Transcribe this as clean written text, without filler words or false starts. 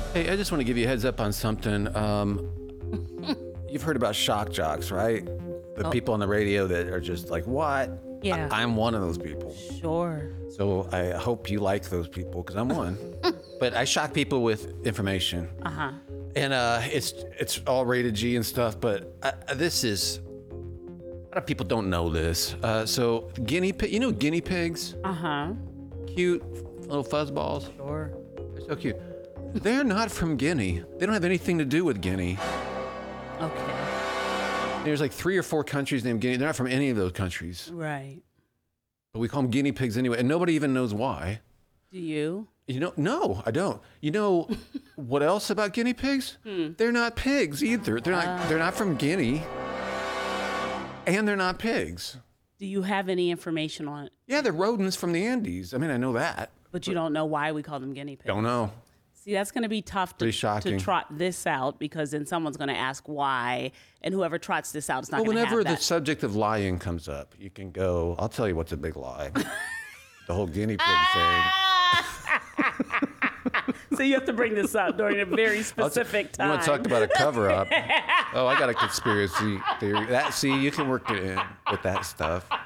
Hey, I just want to give you a heads up on something. You've heard about shock jocks, right? The people on the radio that are just like, what? Yeah. I'm one of those people. Sure. So I hope you like those people because I'm one. But I shock people with information. Uh-huh. And it's all rated G and stuff, but this is, a lot of people don't know this. So guinea pig, you know guinea pigs? Uh-huh. Cute little fuzzballs. Sure. They're so cute. They're not from Guinea. They don't have anything to do with Guinea. Okay. There's like 3 or 4 countries named Guinea. They're not from any of those countries. Right. But we call them guinea pigs anyway, and nobody even knows why. Do you? You know, no, I don't. You know what else about guinea pigs? They're not pigs either. They're not from Guinea. And they're not pigs. Do you have any information on it? Yeah, they're rodents from the Andes. I mean, I know that. But you don't know why we call them guinea pigs. Don't know. See, that's going to be tough Pretty shocking. to trot this out because then someone's going to ask why, and whoever trots this out is not Well, going to have whenever that. the subject of lying comes up, you can go, I'll tell you what's a big lie. The whole guinea pig thing. So you have to bring this up during a very specific time. You want to talk about a cover-up? Oh, I got a conspiracy theory. See, you can work it in with that stuff.